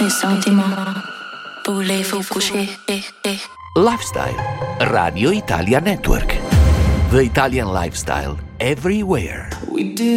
les sentiments. Voulez-vous coucher? Lifestyle. Radio Italia Network. The Italian lifestyle everywhere. We did